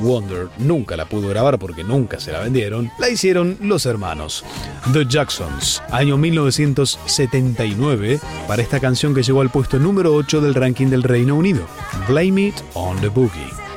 Wonder nunca la pudo grabar porque nunca se la vendieron, la hicieron los hermanos The Jacksons, año 1979, para esta canción que llegó al puesto número 8 del ranking del Reino Unido, Blame It on the Boogie.